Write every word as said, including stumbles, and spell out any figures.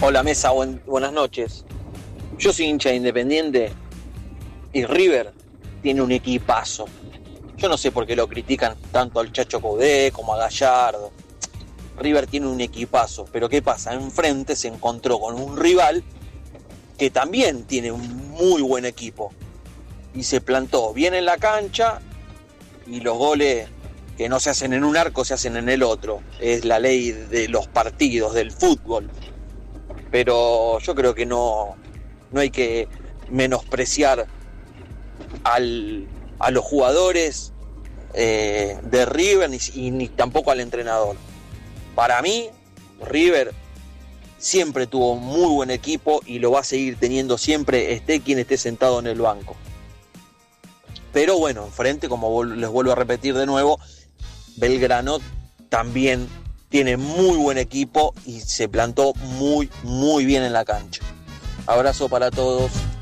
Hola mesa, buen, buenas noches. Yo soy hincha de Independiente y River tiene un equipazo. Yo no sé por qué lo critican tanto al Chacho Coudet como a Gallardo. River tiene un equipazo, pero ¿qué pasa? Enfrente se encontró con un rival que también tiene un muy buen equipo y se plantó bien en la cancha y los goles que no se hacen en un arco se hacen en el otro. Es la ley de los partidos, del fútbol. Pero yo creo que no, no hay que menospreciar al, a los jugadores eh, de River ni, y ni tampoco al entrenador. Para mí, River siempre tuvo muy buen equipo y lo va a seguir teniendo siempre, esté quien esté sentado en el banco. Pero bueno, enfrente, como les vuelvo a repetir de nuevo, Belgrano también tiene muy buen equipo y se plantó muy, muy bien en la cancha. Abrazo para todos.